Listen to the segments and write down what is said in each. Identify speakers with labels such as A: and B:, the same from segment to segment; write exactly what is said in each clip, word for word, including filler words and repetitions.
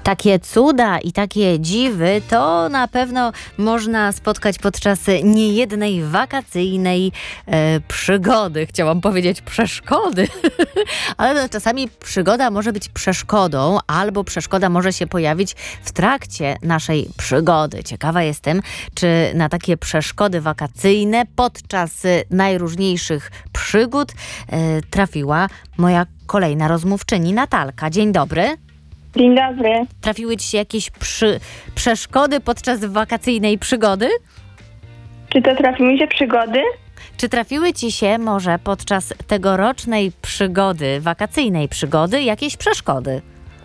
A: Takie cuda i takie dziwy to na pewno można spotkać podczas niejednej wakacyjnej e, przygody. Chciałam powiedzieć przeszkody, ale no, czasami przygoda może być przeszkodą, albo przeszkoda może się pojawić w trakcie naszej przygody. Ciekawa jestem, czy na takie przeszkody wakacyjne podczas najróżniejszych przygód e, trafiła moja kolejna rozmówczyni Natalka. Dzień dobry.
B: Dzień dobry.
A: Trafiły ci się jakieś przy... przeszkody podczas wakacyjnej przygody?
B: Czy to trafiły mi się przygody?
A: Czy trafiły ci się może podczas tegorocznej przygody, wakacyjnej przygody, jakieś przeszkody?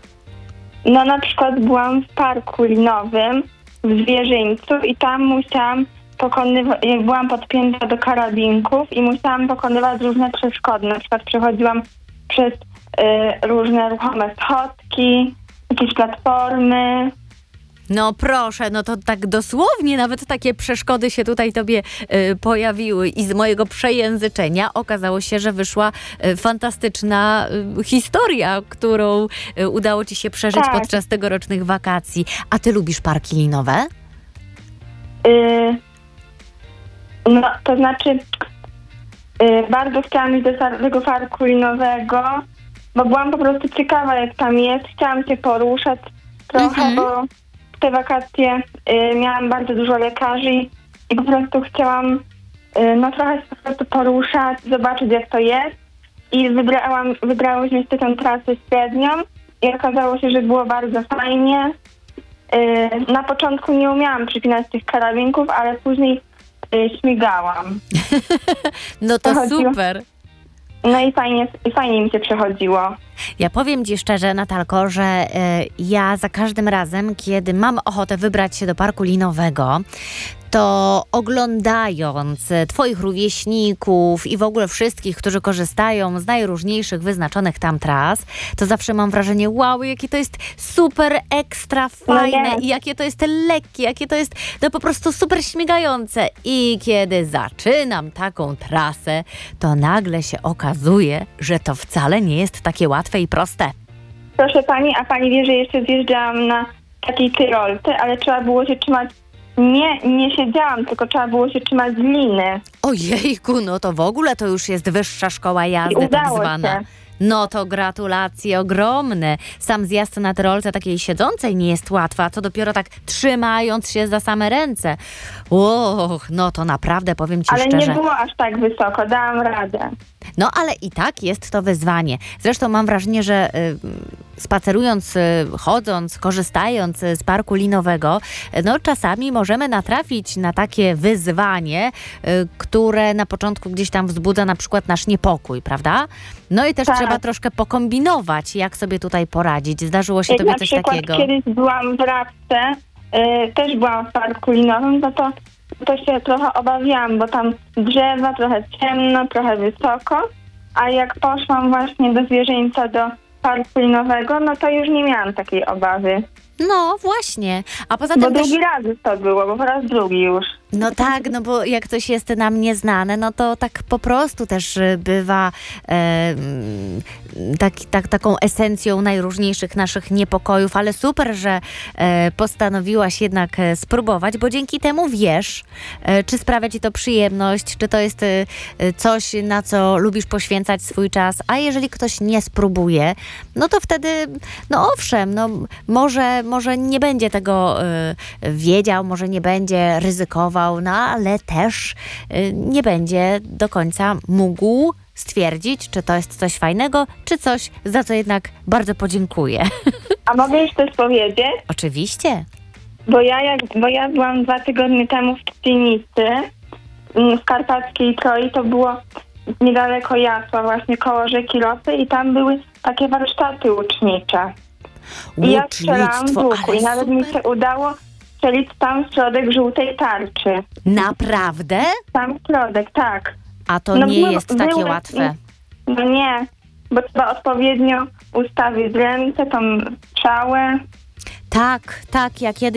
B: No na przykład byłam w parku linowym w Zwierzyńcu i tam musiałam pokonywać, jak byłam podpięta do karabinków i musiałam pokonywać różne przeszkody. Na przykład przechodziłam przez y, różne ruchome schodki, jakieś platformy.
A: No proszę, no to tak dosłownie nawet takie przeszkody się tutaj tobie y, pojawiły i z mojego przejęzyczenia okazało się, że wyszła y, fantastyczna y, historia, którą y, udało ci się przeżyć
B: Tak.
A: podczas tegorocznych wakacji. A ty lubisz parki linowe?
B: Y, no to znaczy y, bardzo chciałam iść do tar- tego parku linowego, bo byłam po prostu ciekawa, jak tam jest. Chciałam się poruszać trochę,
A: Mhm.
B: bo w te wakacje y, miałam bardzo dużo lekarzy i po prostu chciałam y, no trochę się po prostu poruszać, zobaczyć, jak to jest. I wybrałam, wybrałyśmy sobie tę trasę średnią i okazało się, że było bardzo fajnie. Y, na początku nie umiałam przypinać tych karabinków, ale później y, śmigałam.
A: No to
B: Przechodziło.
A: super.
B: No i fajnie, i fajnie mi się przechodziło.
A: Ja powiem ci szczerze, Natalko, że e, ja za każdym razem, kiedy mam ochotę wybrać się do parku linowego, to oglądając e, twoich rówieśników i w ogóle wszystkich, którzy korzystają z najróżniejszych wyznaczonych tam tras, to zawsze mam wrażenie, wow, jakie to jest super ekstra fajne
B: No
A: i jakie to jest lekkie, jakie to jest no po prostu super śmigające. I kiedy zaczynam taką trasę, to nagle się okazuje, że to wcale nie jest takie łatwe i proste.
B: Proszę pani, a pani wie, że jeszcze zjeżdżałam na takiej tyrolce, ale trzeba było się trzymać, nie, nie siedziałam, tylko trzeba było się trzymać z liny.
A: Ojejku, no to w ogóle to już jest wyższa szkoła jazdy,
B: I
A: tak
B: udało
A: zwana.
B: się.
A: No to gratulacje ogromne. Sam zjazd na tyrolce takiej siedzącej nie jest łatwy, a co dopiero tak trzymając się za same ręce. Och, no to naprawdę powiem ci
B: Ale
A: szczerze.
B: nie było aż tak wysoko, dałam radę.
A: No ale i tak jest to wyzwanie. Zresztą mam wrażenie, że y, spacerując, y, chodząc, korzystając y, z parku linowego, y, no czasami możemy natrafić na takie wyzwanie, y, które na początku gdzieś tam wzbudza na przykład nasz niepokój, prawda? No i też
B: Tak.
A: trzeba troszkę pokombinować, jak sobie tutaj poradzić. Zdarzyło się
B: Jak
A: tobie
B: na
A: coś
B: przykład
A: takiego?
B: kiedyś byłam w Rabce, y, też byłam w parku linowym, no to, to się trochę obawiałam, bo tam drzewa, trochę ciemno, trochę wysoko, a jak poszłam właśnie do Zwierzyńca, do parku linowego, no to już nie miałam takiej obawy.
A: No właśnie. A poza
B: Bo
A: tym też...
B: drugi raz to było, bo po raz drugi już.
A: No tak, no bo jak coś jest nam nieznane, no to tak po prostu też y, bywa e, mm, tak, tak, taką esencją najróżniejszych naszych niepokojów, ale super, że e, postanowiłaś jednak e, spróbować, bo dzięki temu wiesz, e, czy sprawia ci to przyjemność, czy to jest e, e, coś, na co lubisz poświęcać swój czas, a jeżeli ktoś nie spróbuje, no to wtedy, no owszem, no może, może nie będzie tego e, wiedział, może nie będzie ryzykował, no ale też y, nie będzie do końca mógł stwierdzić, czy to jest coś fajnego, czy coś, za co jednak bardzo podziękuję.
B: A mogę już coś powiedzieć?
A: Oczywiście.
B: Bo ja, jak, bo ja byłam dwa tygodnie temu w Trzcinicy, mm, w karpackiej Troi, to było niedaleko Jasła, właśnie koło rzeki Losy i tam były takie warsztaty łucznicze. I ja strzelałam z
A: Łucznictwo,
B: łuku
A: ale
B: i nawet mi
A: super.
B: się udało strzelić tam w środek żółtej tarczy.
A: Naprawdę?
B: Tam w środek, tak.
A: A to
B: No
A: nie
B: było-
A: jest takie
B: były-
A: łatwe.
B: No nie, bo trzeba odpowiednio ustawić ręce, tą strzałę.
A: Tak, tak, ja kiedyś